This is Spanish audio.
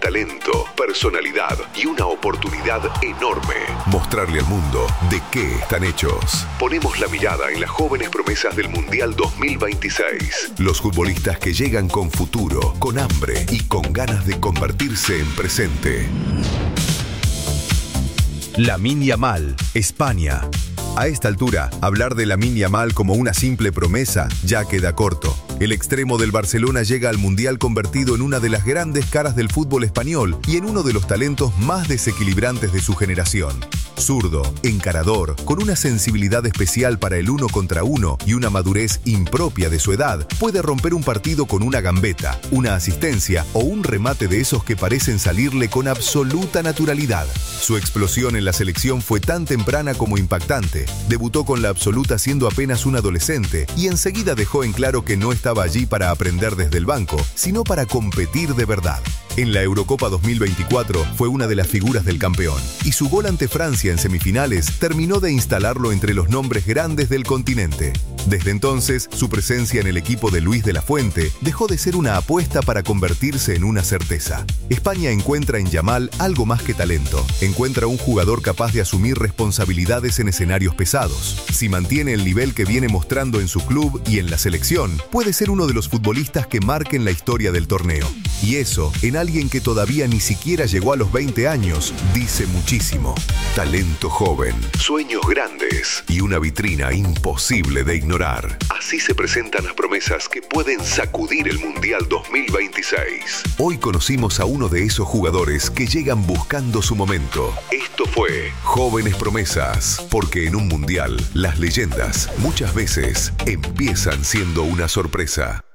talento, personalidad y una oportunidad enorme. Mostrarle al mundo de qué están hechos. Ponemos la mirada en las jóvenes promesas del Mundial 2026. Los futbolistas que llegan con futuro, con hambre y con ganas de convertirse en presente. Lamine Yamal, España. A esta altura, hablar de Lamine Yamal como una simple promesa ya queda corto. El extremo del Barcelona llega al Mundial convertido en una de las grandes caras del fútbol español y en uno de los talentos más desequilibrantes de su generación. Zurdo, encarador, con una sensibilidad especial para el 1 contra 1 y una madurez impropia de su edad, puede romper un partido con una gambeta, una asistencia o un remate de esos que parecen salirle con absoluta naturalidad. Su explosión en la selección fue tan temprana como impactante. Debutó con la absoluta siendo apenas un adolescente y enseguida dejó en claro que no estaba allí para aprender desde el banco, sino para competir de verdad. En la Eurocopa 2024 fue una de las figuras del campeón y su gol ante Francia en semifinales terminó de instalarlo entre los nombres grandes del continente. Desde entonces, su presencia en el equipo de Luis de la Fuente dejó de ser una apuesta para convertirse en una certeza. España encuentra en Yamal algo más que talento. Encuentra un jugador capaz de asumir responsabilidades en escenarios pesados. Si mantiene el nivel que viene mostrando en su club y en la selección, puede ser uno de los futbolistas que marquen la historia del torneo. Y eso, en alguien que todavía ni siquiera llegó a los 20 años, dice muchísimo. Talento joven, sueños grandes y una vitrina imposible de ignorar. Así se presentan las promesas que pueden sacudir el Mundial 2026. Hoy conocimos a uno de esos jugadores que llegan buscando su momento. Esto fue Jóvenes Promesas, porque en un Mundial las leyendas muchas veces empiezan siendo una sorpresa.